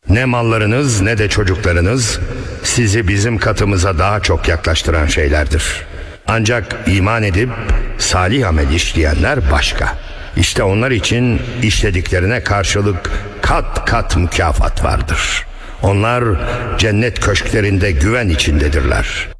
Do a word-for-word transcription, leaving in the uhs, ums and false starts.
Ne mallarınız ne de çocuklarınız sizi bizim katımıza daha çok yaklaştıran şeylerdir. Ancak iman edip salih amel işleyenler başka. İşte onlar için işlediklerine karşılık kat kat mükafat vardır. Onlar cennet köşklerinde güven içindedirler.